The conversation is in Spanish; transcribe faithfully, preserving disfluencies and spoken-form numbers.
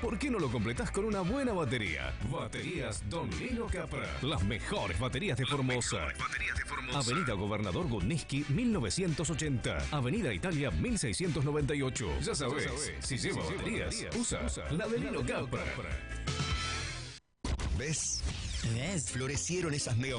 ¿por qué no lo completás con una buena batería? Baterías Don Lino Capra. Las mejores baterías de Formosa. Baterías de Formosa. Avenida Gobernador Gudniski, mil novecientos ochenta. Avenida Italia, mil seiscientos noventa y ocho. Ya sabés, si lleva baterías, usa la de Lino Capra. ¿Ves? ¿Ves? Florecieron esas mega